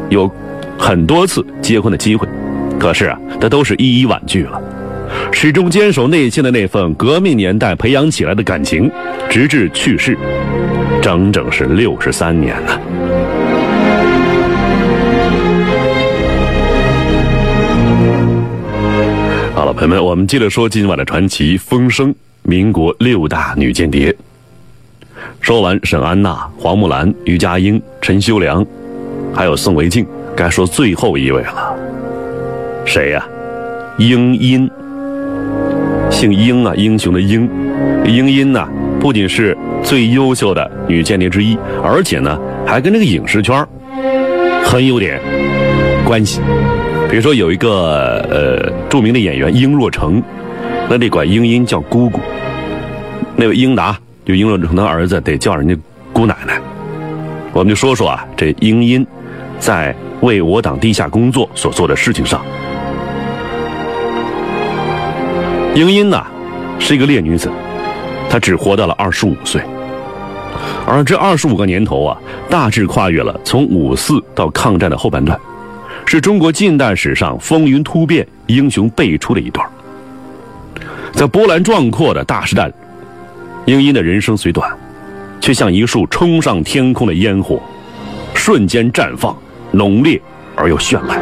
有很多次结婚的机会，可是啊，他都是一一婉拒了，始终坚守内心的那份革命年代培养起来的感情，直至去世，整整是63年呢。好了，朋友们，我们接着说今晚的传奇风声，民国6大女间谍。说完沈安娜、黄木兰、于佳英、陈修良，还有宋维静，该说最后一位了。谁呀？英音，姓英啊，英雄的英。英音呢，不仅是最优秀的女间谍之一，而且呢，还跟这个影视圈很有点关系。比如说有一个著名的演员英若诚，那得管英音叫姑姑。那位英达就英若诚的儿子得叫人家姑奶奶。我们就说说啊，这英音在为我党地下工作所做的事情上。英音呢是一个烈女子，她只活到了25岁，而这25个年头啊，大致跨越了从54到抗战的后半段，是中国近代史上风云突变、英雄辈出的一段。在波澜壮阔的大时代，英音的人生虽短，却像一束冲上天空的烟火，瞬间绽放，浓烈而又绚烂。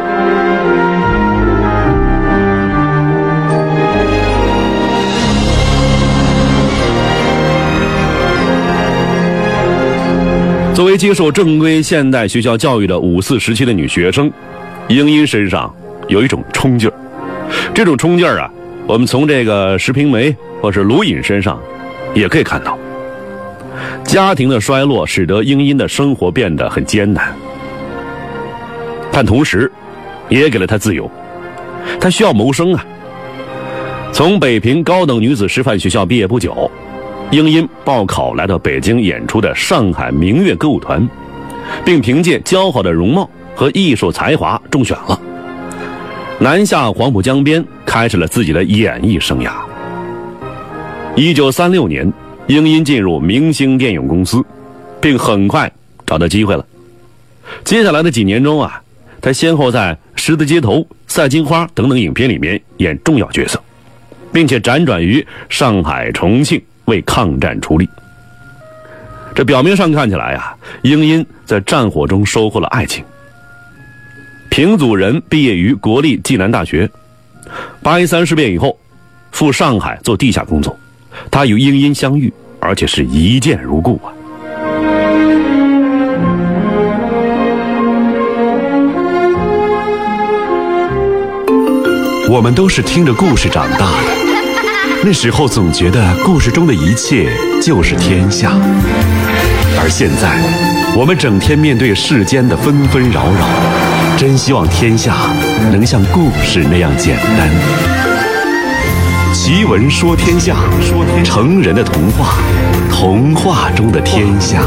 作为接受正规现代学校教育的54时期的女学生，英音身上有一种冲劲儿。这种冲劲儿啊，我们从这个石平梅或是卢隐身上也可以看到。家庭的衰落使得英音的生活变得很艰难，但同时也给了她自由。她需要谋生啊。从北平高等女子师范学校毕业不久，英音报考来到北京演出的上海明月歌舞团，并凭借姣好的容貌和艺术才华中选了，南下黄浦江边，开始了自己的演艺生涯。1936年，英音进入明星电影公司，并很快找到机会了。接下来的几年中啊，他先后在《十字街头》《赛金花》等等影片里面演重要角色，并且辗转于上海、重庆为抗战出力。这表面上看起来啊，英音在战火中收获了爱情。平祖仁毕业于国立暨南大学，8·13事变以后赴上海做地下工作，他与英音相遇，而且是一见如故啊。 我们都是听着故事长大的，那时候总觉得故事中的一切就是天下，而现在我们整天面对世间的纷纷扰扰，真希望天下能像故事那样简单。奇闻说天下，成人的童话，童话中的天下。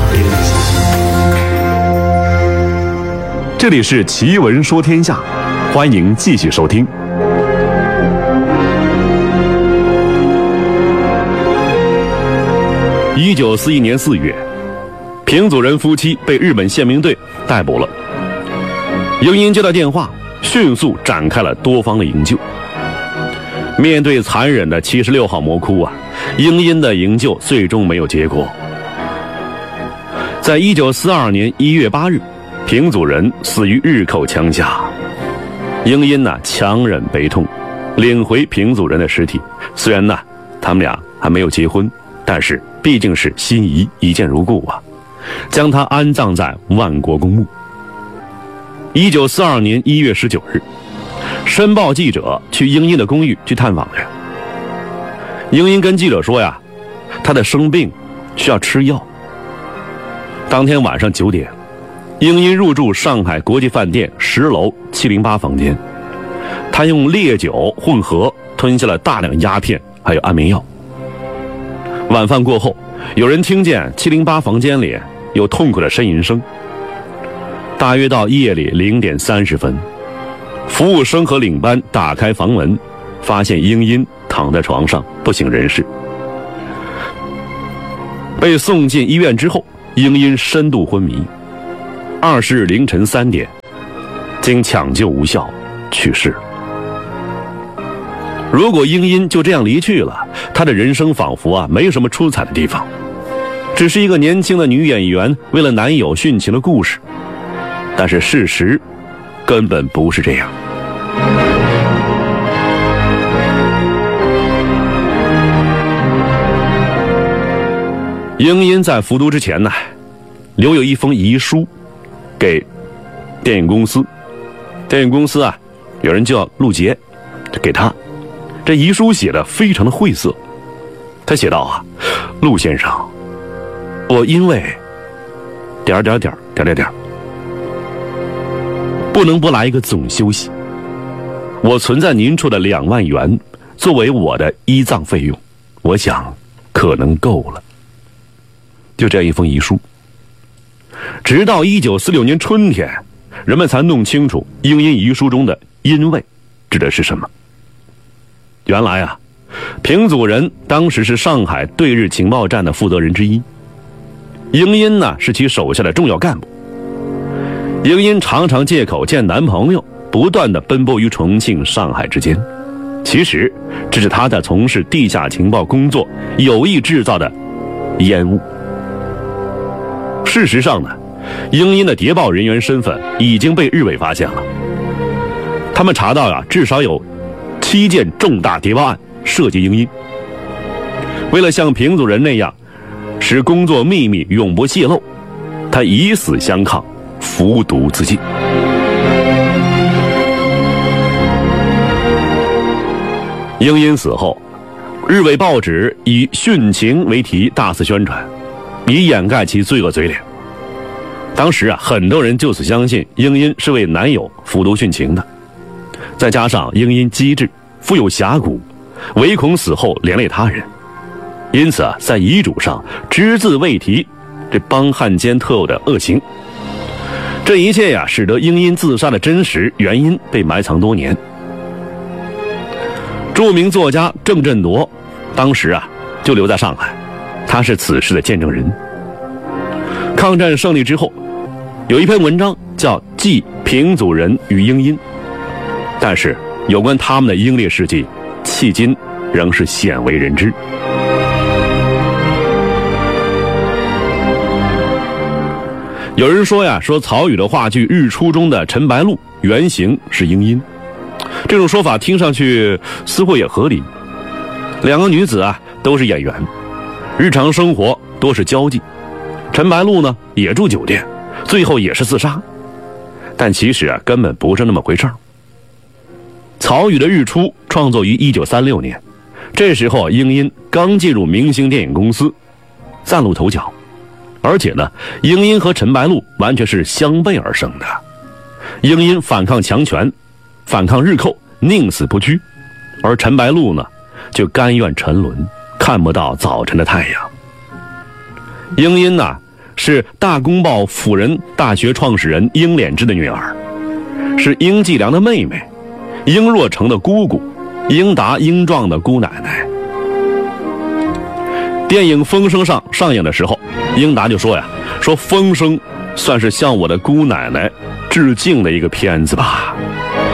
这里是奇闻说天下，欢迎继续收听。 1941年4月，平祖仁夫妻被日本宪兵队逮捕了。英音接到电话，迅速展开了多方的营救。面对残忍的76号魔窟啊，英音的营救最终没有结果。在1942年1月8日，平祖仁死于日寇枪下。英音呢，强忍悲痛，领回平祖仁的尸体。虽然呢，他们俩还没有结婚，但是毕竟是心仪，一见如故啊，将他安葬在万国公墓。1942年1月19日，申报记者去英音的公寓去探访去。英音跟记者说呀，他的生病需要吃药。当天晚上9点，英音入住上海国际饭店10楼708房间，他用烈酒混合吞下了大量鸦片还有安眠药。晚饭过后，有人听见708房间里有痛苦的呻吟声。大约到夜里0点30分，服务生和领班打开房门，发现英音躺在床上不省人事。被送进医院之后，英音深度昏迷。20日凌晨3点， 经抢救无效去世。如果英音就这样离去了，她的人生仿佛没什么出彩的地方，只是一个年轻的女演员为了男友殉情的故事。但是事实根本不是这样。英音在服毒之前呢，留有一封遗书给电影公司。电影公司有人叫陆杰，给他。这遗书写得非常的晦涩。他写道陆先生，我因为不能不来一个总休息，我存在您处的2万元作为我的医葬费用，我想可能够了。就这样一封遗书。直到1946年春天，人们才弄清楚英音遗书中的因为指的是什么。原来平祖仁当时是上海对日情报站的负责人之一，英音呢是其手下的重要干部。英音常常借口见男朋友，不断地奔波于重庆、上海之间。其实这是他在从事地下情报工作有意制造的烟雾。事实上呢，英音的谍报人员身份已经被日伪发现了。他们查到至少有7件重大谍报案涉及英音。为了像平祖仁那样使工作秘密永不泄露，他以死相抗，服毒自尽。英音死后，日伪报纸以殉情为题大肆宣传，以掩盖其罪恶嘴脸。当时很多人就此相信英音是为男友服毒殉情的。再加上英音机智，富有侠骨，唯恐死后连累他人，因此在遗嘱上只字未提这帮汉奸特有的恶行。这一切使得英音自杀的真实原因被埋藏多年。著名作家郑振铎当时就留在上海，他是此事的见证人。抗战胜利之后，有一篇文章叫《记平祖仁与英音》，但是有关他们的英烈事迹，迄今仍是鲜为人知。有人说曹禺的话剧《日出》中的陈白露原型是英音，这种说法听上去似乎也合理。2个女子都是演员，日常生活多是交际。陈白露呢也住酒店，最后也是自杀。但其实根本不是那么回事儿。曹禺的《日出》创作于1936年，这时候英音刚进入明星电影公司，崭露头角。而且呢，英音和陈白露完全是相背而生的。英音反抗强权，反抗日寇，宁死不屈；而陈白露呢，就甘愿沉沦，看不到早晨的太阳。英音呢，是大公报辅仁大学创始人英敛之的女儿，是英继良的妹妹，英若诚的姑姑，英达英壮的姑奶奶。电影《风声》上映的时候，英达就说说《风声》算是向我的姑奶奶致敬的一个片子吧。